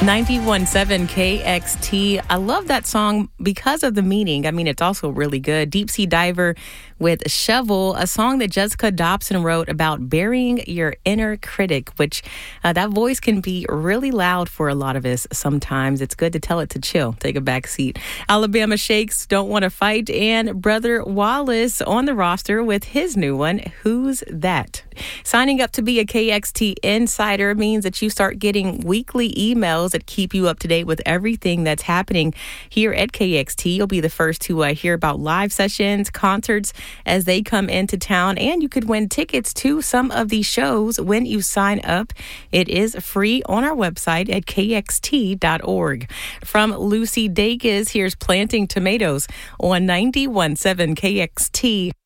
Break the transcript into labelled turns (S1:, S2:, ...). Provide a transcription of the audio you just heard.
S1: 91.7 KXT. I love that song because of the meaning. I mean, it's also really good. Deep Sea Diver with Shovel, a song that Jessica Dobson wrote about burying your inner critic, which that voice can be really loud for a lot of us sometimes. It's good to tell it to chill, take a back seat. Alabama Shakes, Don't Want to Fight, and Brother Wallace on the roster with his new one, Who's That? Signing up to be a KXT Insider means that you start getting weekly emails that keep you up to date with everything that's happening here at KXT. You'll be the first to hear about live sessions, concerts as they come into town, and you could win tickets to some of these shows when you sign up. It is free on our website at kxt.org. From Lucy Dacus, here's Planting Tomatoes on 91.7 KXT.